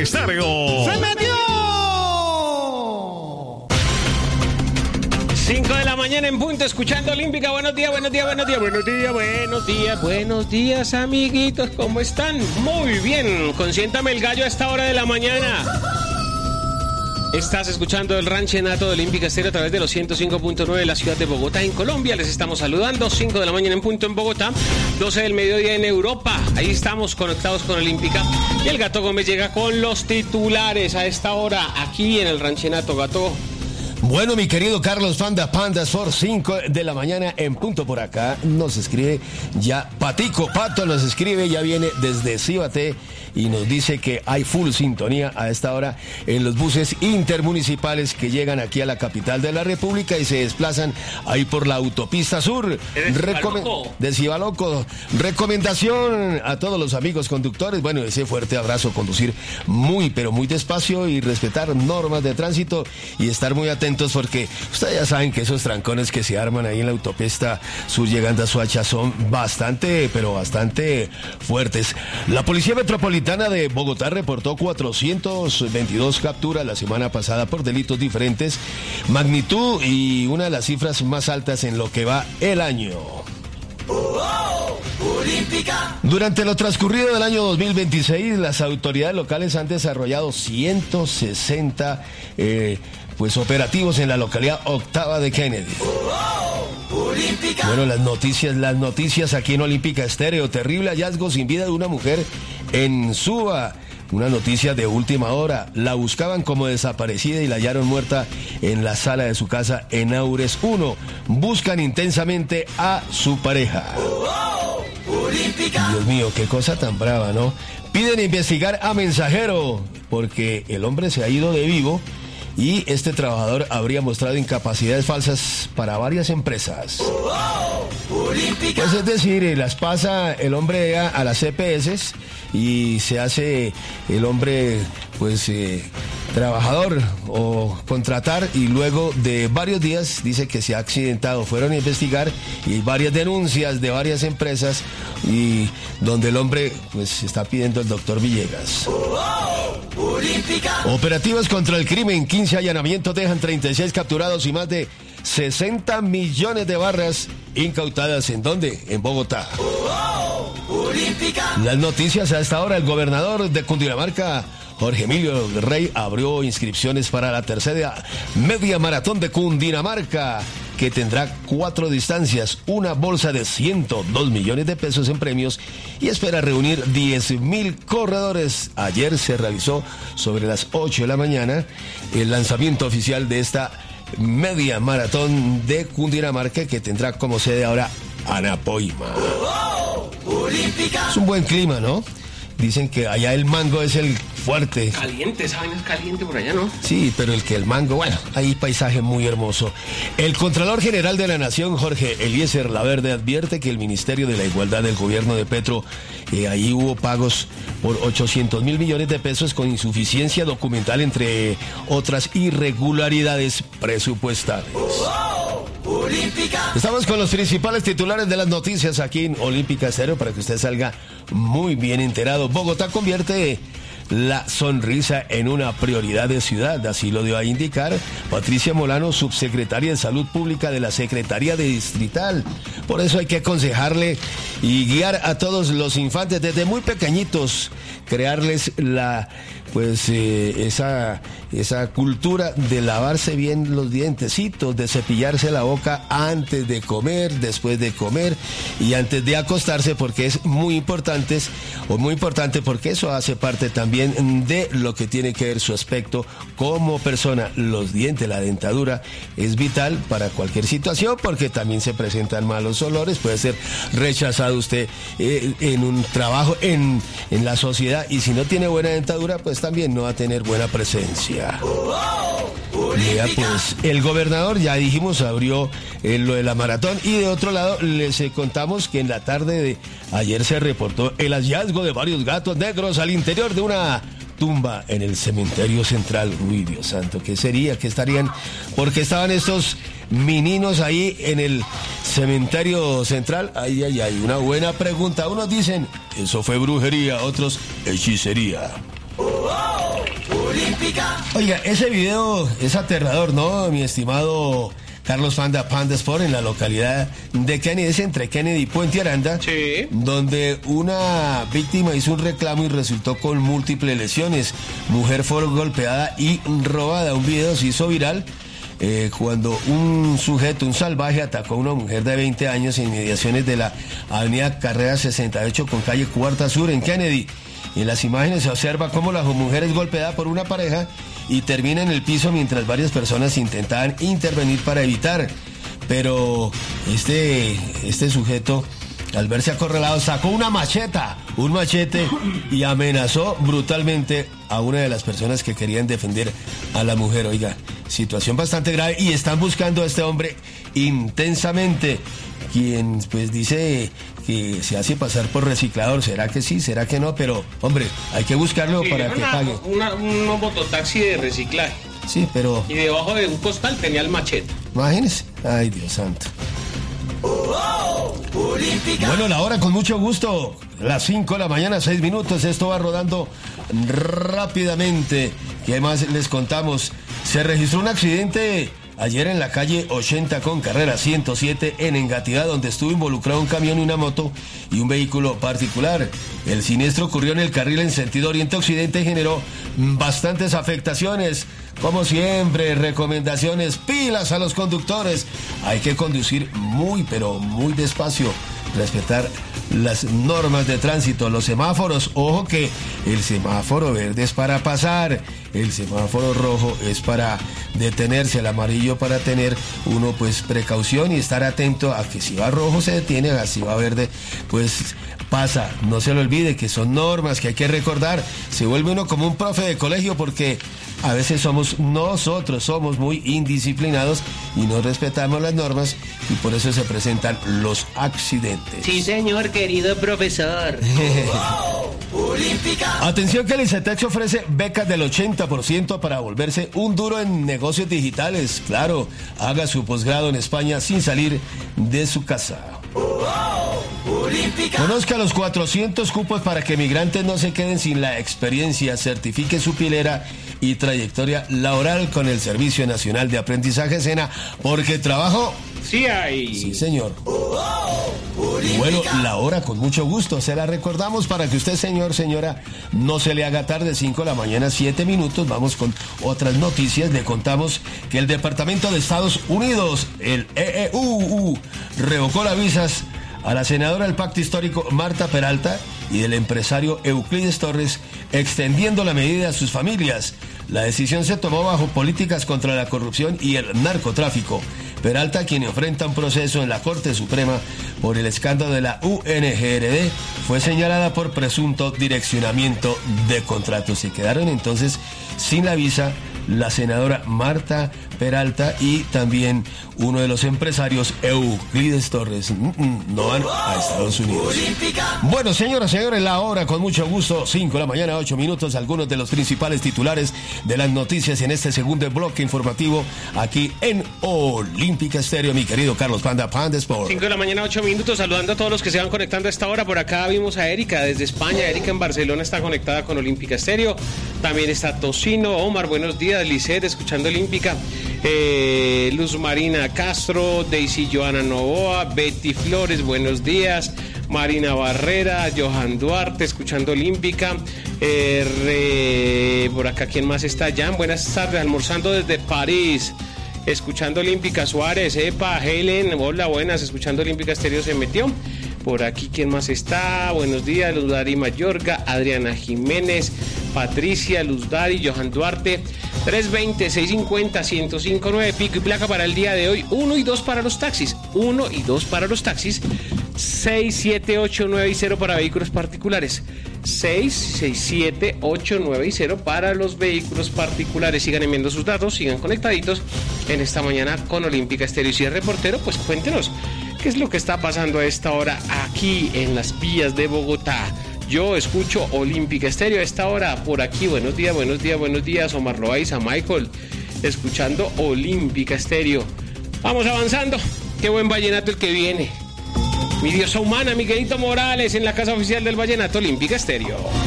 Estéreo. ¡Se metió! 5 de la mañana en punto, escuchando Olímpica. Buenos días, amiguitos. ¿Cómo están? Muy bien. Consiéntame el gallo a esta hora de la mañana. Estás escuchando el Ranchenato de Olímpica Estéreo a través de los 105.9 de la ciudad de Bogotá, en Colombia. Les estamos saludando. 5 de la mañana en punto en Bogotá, 12 del mediodía en Europa. Ahí estamos conectados con Olímpica. Y el Gato Gómez llega con los titulares a esta hora aquí en el Ranchenato. Gato. Bueno, mi querido Carlos Panda, Pandas for 5 de la mañana en punto por acá. Nos escribe ya Patico Pato, nos escribe, ya viene desde Cíbate y nos dice que hay full sintonía a esta hora en los buses intermunicipales que llegan aquí a la capital de la República y se desplazan ahí por la autopista sur. De Cibaloco. Recomendación a todos los amigos conductores. Bueno, ese fuerte abrazo, conducir muy, pero muy despacio y respetar normas de tránsito y estar muy atentos porque ustedes ya saben que esos trancones que se arman ahí en la autopista sur llegando a Soacha son bastante, pero bastante fuertes. La Policía Metropolitana de Bogotá reportó 422 capturas la semana pasada por delitos diferentes, magnitud y una de las cifras más altas en lo que va el año. Durante lo transcurrido del año 2026, las autoridades locales han desarrollado 160 operativos en la localidad octava de Kennedy. Bueno, las noticias aquí en Olímpica Estéreo. Terrible hallazgo sin vida de una mujer en Suba. Una noticia de última hora. La buscaban como desaparecida y la hallaron muerta en la sala de su casa en Aures 1. Buscan intensamente a su pareja. Dios mío, qué cosa tan brava, ¿no? Piden investigar a Mensajero porque el hombre se ha ido de vivo y este trabajador habría mostrado incapacidades falsas para varias empresas. Pues es decir, las pasa el hombre a las CPS y se hace el hombre trabajador o contratar y luego de varios días dice que se ha accidentado. Fueron a investigar y varias denuncias de varias empresas y donde el hombre está pidiendo el doctor Villegas. Operativos contra el crimen, 15 allanamientos dejan 36 capturados y más de 60 millones de barras incautadas. ¿En dónde? En Bogotá. Las noticias a esta hora. El gobernador de Cundinamarca, Jorge Emilio Rey, abrió inscripciones para la tercera media maratón de Cundinamarca, que tendrá 4 distancias, una bolsa de 102 millones de pesos en premios y espera reunir 10,000 corredores. Ayer se realizó sobre las 8 de la mañana el lanzamiento oficial de esta media maratón de Cundinamarca, que tendrá como sede ahora Anapoima. Es un buen clima, ¿no? Dicen que allá el mango es el fuerte. Caliente, esa vaina es caliente por allá, ¿no? Sí, pero el mango, bueno, hay paisaje muy hermoso. El Contralor General de la Nación, Jorge Eliezer Laverde, advierte que el Ministerio de la Igualdad del gobierno de Petro, ahí hubo pagos por 800,000 millones de pesos con insuficiencia documental, entre otras irregularidades presupuestales. Estamos con los principales titulares de las noticias aquí en Olímpica Estéreo para que usted salga muy bien enterado. Bogotá convierte la sonrisa en una prioridad de ciudad, así lo dio a indicar Patricia Molano, subsecretaria de Salud Pública de la Secretaría de Distrital. Por eso hay que aconsejarle y guiar a todos los infantes desde muy pequeñitos, crearles esa cultura de lavarse bien los dientecitos, de cepillarse la boca antes de comer, después de comer y antes de acostarse, porque es muy importante porque eso hace parte también de lo que tiene que ver su aspecto como persona. Los dientes, la dentadura es vital para cualquier situación porque también se presentan malos olores, puede ser rechazado usted en un trabajo en la sociedad y si no tiene buena dentadura pues también no va a tener buena presencia. Mira, pues el gobernador, ya dijimos, abrió lo de la maratón y de otro lado les contamos que en la tarde de ayer se reportó el hallazgo de varios gatos negros al interior de una tumba en el cementerio central. Uy, Dios santo, ¿qué sería? ¿Qué estarían? ¿Por qué estaban estos meninos ahí en el cementerio central? Ay, una buena pregunta. Unos dicen, eso fue brujería, otros, hechicería. Oiga, ese video es aterrador, ¿no, mi estimado Carlos Panda Sport, en la localidad de Kennedy, es entre Kennedy y Puente Aranda, sí, donde una víctima hizo un reclamo y resultó con múltiples lesiones. Mujer fue golpeada y robada. Un video se hizo viral cuando un sujeto, un salvaje, atacó a una mujer de 20 años en inmediaciones de la avenida Carrera 68 con calle Cuarta Sur en Kennedy. En las imágenes se observa cómo la mujer es golpeada por una pareja y termina en el piso mientras varias personas intentaban intervenir para evitar. Pero este sujeto, al verse acorralado, sacó un machete y amenazó brutalmente a una de las personas que querían defender a la mujer. Oiga, situación bastante grave y están buscando a este hombre intensamente, quien pues dice que se hace pasar por reciclador. ¿Será que sí? ¿Será que no? Pero, hombre, hay que buscarlo para que pague. Un mototaxi de reciclaje. Sí, pero... Y debajo de un costal tenía el machete. Imagínese. Ay, Dios santo. Bueno, la hora con mucho gusto. Las 5 de la mañana, 6 minutos. Esto va rodando rápidamente. ¿Qué más les contamos? Se registró un accidente ayer en la calle 80 con carrera 107 en Engativá, donde estuvo involucrado un camión y una moto y un vehículo particular. El siniestro ocurrió en el carril en sentido oriente-occidente y generó bastantes afectaciones. Como siempre, recomendaciones, pilas a los conductores. Hay que conducir muy, pero muy despacio. Respetar las normas de tránsito, los semáforos. Ojo que el semáforo verde es para pasar, el semáforo rojo es para detenerse, el amarillo para tener uno pues precaución y estar atento a que si va rojo se detiene, si va verde pues pasa. No se lo olvide que son normas que hay que recordar. Se vuelve uno como un profe de colegio porque a veces nosotros somos muy indisciplinados y no respetamos las normas y por eso se presentan los accidentes. Sí, señor, querido profesor. Atención que el ICETEX ofrece becas del 80% para volverse un duro en negocios digitales. Claro, haga su posgrado en España sin salir de su casa. Conozca los 400 cupos para que migrantes no se queden sin la experiencia. Certifique su pilera y trayectoria laboral con el Servicio Nacional de Aprendizaje SENA, porque trabajo sí hay. Sí, señor. Bueno, la hora con mucho gusto se la recordamos para que usted, señor, señora, no se le haga tarde. 5 de la mañana, 7 minutos. Vamos con otras noticias. Le contamos que el Departamento de Estados Unidos, el EEU, revocó las visas a la senadora del Pacto Histórico Marta Peralta y del empresario Euclides Torres, extendiendo la medida a sus familias. La decisión se tomó bajo políticas contra la corrupción y el narcotráfico. Peralta, quien enfrenta un proceso en la Corte Suprema por el escándalo de la UNGRD, fue señalada por presunto direccionamiento de contratos. Se quedaron entonces sin la visa la senadora Marta Peralta y también uno de los empresarios, Euclides Torres. No van a Estados Unidos. Bueno, señoras y señores, la hora con mucho gusto, 5 de la mañana, 8 minutos, algunos de los principales titulares de las noticias en este segundo bloque informativo aquí en Olímpica Estéreo, mi querido Carlos Panda Sport. 5 de la mañana, 8 minutos, saludando a todos los que se van conectando a esta hora. Por acá vimos a Erika desde España. Erika en Barcelona está conectada con Olímpica Estéreo. También está Tocino, Omar, buenos días, Lisset, escuchando Olímpica. Luz Marina Castro, Daisy Joana Novoa, Betty Flores, buenos días. Marina Barrera, Johan Duarte, escuchando Olímpica. Por acá, ¿quién más está? Jan, buenas tardes, almorzando desde París, escuchando Olímpica. Suárez, Epa, Helen, hola, buenas, escuchando Olímpica Estéreo se metió. Por aquí, ¿quién más está? Buenos días, Luz Dari Mayorga, Adriana Jiménez, Patricia, Luz Dari, Johan Duarte. 320-650-1059, pico y placa para el día de hoy. 1 y 2 para los taxis. 1 y 2 para los taxis. 67890 para vehículos particulares. 667-890 para los vehículos particulares. Sigan enviando sus datos, sigan conectaditos en esta mañana con Olímpica Estéreo. Y si es reportero, pues cuéntenos qué es lo que está pasando a esta hora aquí en las vías de Bogotá. Yo escucho Olímpica Estéreo a esta hora por aquí. Buenos días, buenos días, buenos días. Omar Loaiza, Michael, escuchando Olímpica Estéreo. Vamos avanzando. Qué buen vallenato el que viene. Mi diosa humana, Miguelito Morales, en la casa oficial del Vallenato Olímpica Estéreo.